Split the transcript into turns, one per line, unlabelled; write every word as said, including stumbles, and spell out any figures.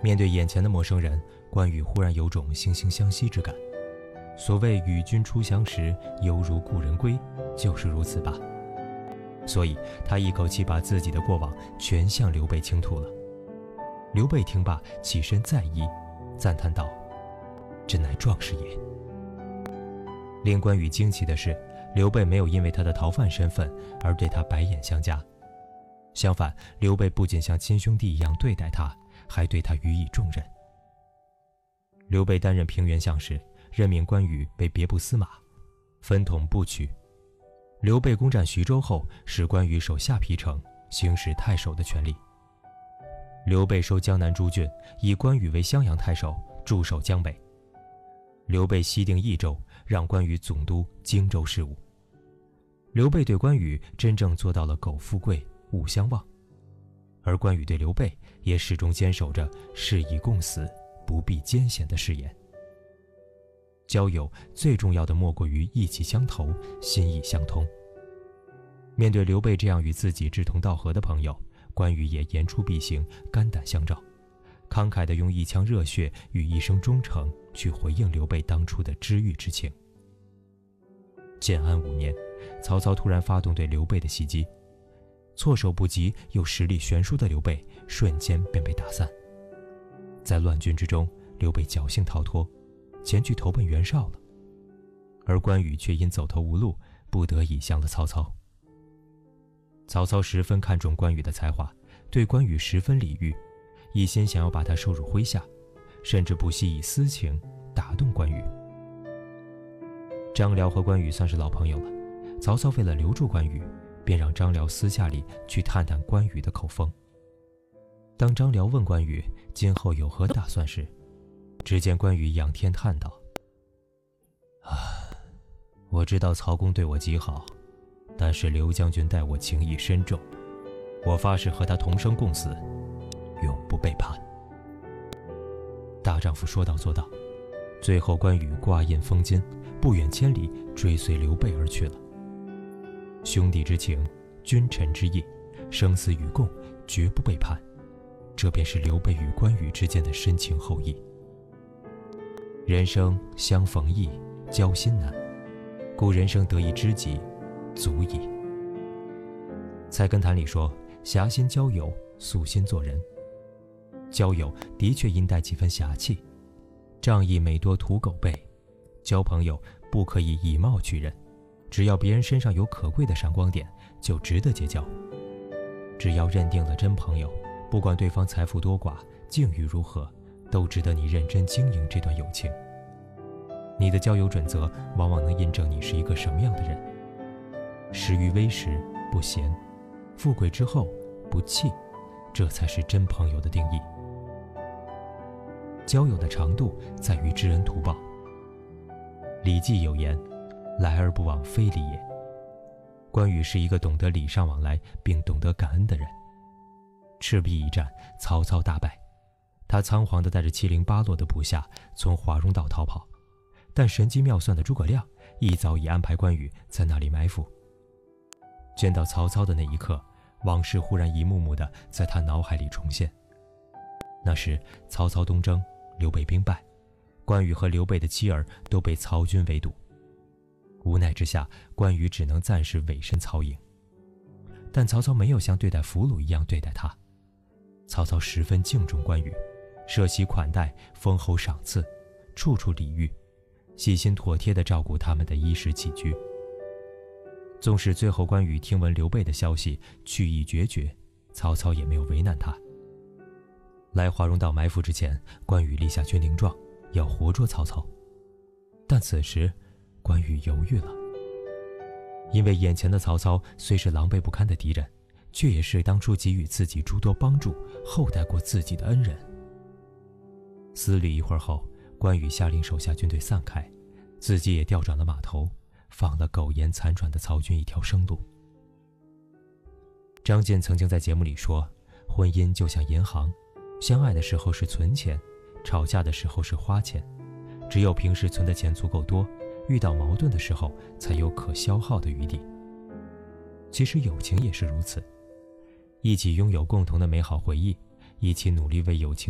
面对眼前的陌生人，关羽忽然有种惺惺相惜之感。所谓与君初相识，犹如故人归，就是如此吧。所以他一口气把自己的过往全向刘备倾吐了。刘备听罢，起身再议，赞叹道：真乃壮士也。令关羽惊奇的是，刘备没有因为他的逃犯身份而对他白眼相加，相反，刘备不仅像亲兄弟一样对待他，还对他予以重任。刘备担任平原相时，任命关羽为别部司马，分统部曲。刘备攻占徐州后，使关羽守下邳城，行使太守的权力。刘备收江南诸郡，以关羽为襄阳太守，驻守江北。刘备西定益州，让关羽总督荆州事务。刘备对关羽真正做到了苟富贵，勿相忘，而关羽对刘备也始终坚守着士以共死，不避艰险的誓言。交友最重要的莫过于意气相投，心意相通。面对刘备这样与自己志同道合的朋友，关羽也言出必行，肝胆相照，慷慨地用一腔热血与一生忠诚去回应刘备当初的知遇之情。建安五年，曹操突然发动对刘备的袭击，措手不及又实力悬殊的刘备瞬间便被打散。在乱军之中，刘备侥幸逃脱，前去投奔袁绍了，而关羽却因走投无路，不得已降了曹操。曹操十分看重关羽的才华，对关羽十分礼遇，一心想要把他收入麾下，甚至不惜以私情打动关羽。张辽和关羽算是老朋友了，曹操为了留住关羽，便让张辽私下里去探探关羽的口风。当张辽问关羽今后有何打算时，只见关羽仰天叹道：啊，我知道曹公对我极好，但是刘将军待我情谊深重，我发誓和他同生共死，永不背叛。大丈夫说到做到，最后关羽挂印封金，不远千里追随刘备而去了。兄弟之情，君臣之义，生死与共，绝不背叛，这便是刘备与关羽之间的深情厚谊。人生相逢易，交心难，故人生得一知己，足矣。菜根谭里说，侠心交友，素心做人。交友的确应带几分侠气，仗义每多屠狗辈。交朋友不可以以貌取人，只要别人身上有可贵的闪光点，就值得结交。只要认定了真朋友，不管对方财富多寡，境遇如何，都值得你认真经营这段友情。你的交友准则往往能印证你是一个什么样的人。食于微时不闲，富贵之后不弃，这才是真朋友的定义。交友的长度在于知恩图报。礼记有言，来而不往非礼也。关羽是一个懂得礼尚往来并懂得感恩的人。赤壁一战，曹操大败，他仓皇地带着七零八落的部下从华容道逃跑，但神机妙算的诸葛亮一早已安排关羽在那里埋伏。见到曹操的那一刻，往事忽然一幕幕地在他脑海里重现。那时曹操东征，刘备兵败，关羽和刘备的妻儿都被曹军围堵。无奈之下，关羽只能暂时委身曹营。但曹操没有像对待俘虏一样对待他，曹操十分敬重关羽，设席款待，封侯赏赐，处处礼遇，细心妥帖地照顾他们的衣食起居。纵使最后关羽听闻刘备的消息，去意决绝，曹操也没有为难他。来华容道埋伏之前，关羽立下军令状，要活捉曹操。但此时关羽犹豫了，因为眼前的曹操虽是狼狈不堪的敌人，却也是当初给予自己诸多帮助，厚待过自己的恩人。思虑一会儿后，关羽下令手下军队散开，自己也调转了马头，放了苟延残喘的曹军一条生路。张健曾经在节目里说，婚姻就像银行，相爱的时候是存钱，吵架的时候是花钱，只有平时存的钱足够多，遇到矛盾的时候才有可消耗的余地。其实友情也是如此，一起拥有共同的美好回忆，一起努力为友情